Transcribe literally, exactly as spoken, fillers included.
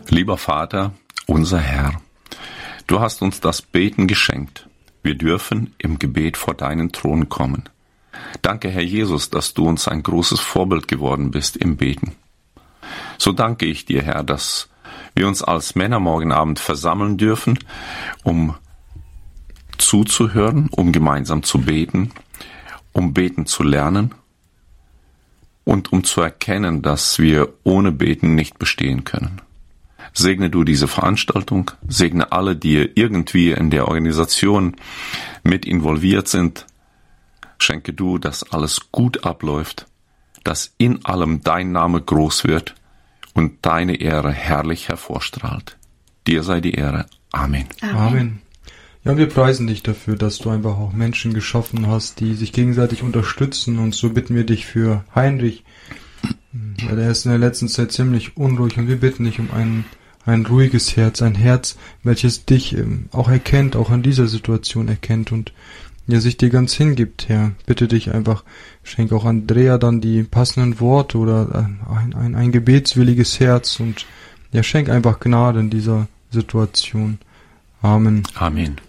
Lieber Vater, unser Herr, du hast uns das Beten geschenkt. Wir dürfen im Gebet vor deinen Thron kommen. Danke, Herr Jesus, dass du uns ein großes Vorbild geworden bist im Beten. So danke ich dir, Herr, dass wir uns als Männer morgen Abend versammeln dürfen, um zuzuhören, um gemeinsam zu beten, um beten zu lernen und um zu erkennen, dass wir ohne Beten nicht bestehen können. Segne du diese Veranstaltung, segne alle, die irgendwie in der Organisation mit involviert sind. Schenke du, dass alles gut abläuft, dass in allem dein Name groß wird und deine Ehre herrlich hervorstrahlt. Dir sei die Ehre. Amen. Amen. Amen. Ja, wir preisen dich dafür, dass du einfach auch Menschen geschaffen hast, die sich gegenseitig unterstützen, und so bitten wir dich für Heinrich, weil er ist in der letzten Zeit ziemlich unruhig, und wir bitten dich um ein, ein ruhiges Herz, ein Herz, welches dich auch erkennt, auch in dieser Situation erkennt und ja, sich dir ganz hingibt, Herr. Bitte dich einfach, schenk auch Andrea dann die passenden Worte oder ein, ein, ein gebetswilliges Herz, und ja, schenk einfach Gnade in dieser Situation. Amen. Amen.